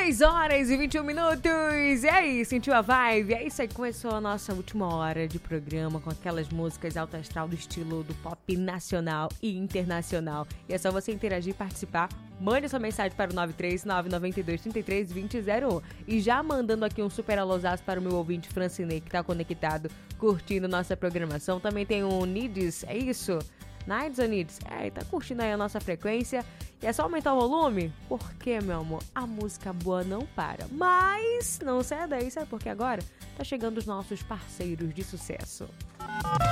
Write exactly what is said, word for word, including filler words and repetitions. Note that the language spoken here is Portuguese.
seis horas e vinte e um minutos. E aí, sentiu a vibe? É isso aí, começou a nossa última hora de programa com aquelas músicas alto astral do estilo do pop nacional e internacional. E é só você interagir e participar. Mande sua mensagem para o nove três nove nove dois, três três, dois zero zero um. E já mandando aqui um super alôzaço para o meu ouvinte Francinei, que tá conectado, curtindo nossa programação. Também tem o Nides, é isso? Nides ou Nides? É, tá curtindo aí a nossa frequência. E é só aumentar o volume? Porque, meu amor, a música boa não para. Mas não sai daí, sabe por que agora? Tá chegando os nossos parceiros de sucesso.